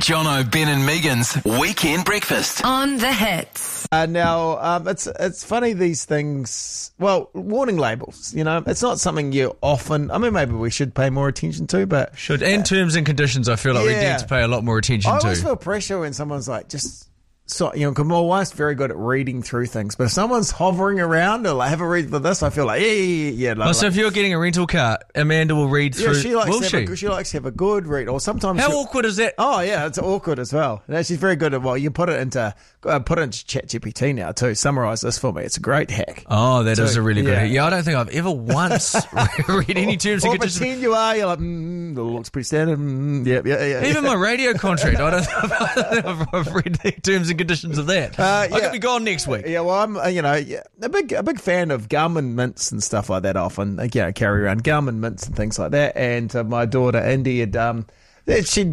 Jono, Ben and Megan's Weekend Breakfast. On the Hits. Now, it's funny, these things, well, warning labels, it's not something you often, maybe we should pay more attention to, but... And terms and conditions, I feel like we need to pay a lot more attention to. I always feel pressure when someone's like, because my wife's very good at reading through things, but if someone's hovering around or like, have a read for this, I feel like, yeah. So if you're getting a rental car, Amanda will read through. She likes to have a good read, or sometimes. How awkward is that? Oh yeah, it's awkward as well. She's very good at. Well, you put it into ChatGPT now too. Summarize this for me. It's a great hack. Oh, that is a really good hack. Yeah, I don't think I've ever once read any terms and conditions. Pretend you are. You're like, that looks pretty standard. Yeah. Even my radio contract, I don't think I've read the terms and conditions of that. I could be gone next week. Yeah, well, I'm a big fan of gum and mints and stuff like that. Often, carry around gum and mints and things like that. And my daughter Indy had she'd